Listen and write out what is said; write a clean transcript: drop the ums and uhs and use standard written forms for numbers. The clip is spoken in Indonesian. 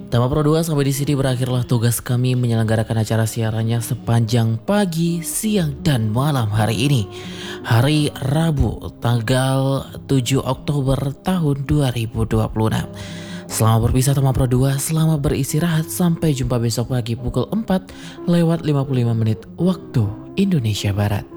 Tema Pro 2 sampai di sini berakhirlah tugas kami menyelenggarakan acara siarannya sepanjang pagi, siang, dan malam hari ini. Hari Rabu, tanggal 7 Oktober tahun 2026. Selamat berpisah Tema Pro 2, selamat beristirahat, sampai jumpa besok pagi pukul 4 lewat 55 menit waktu Indonesia Barat.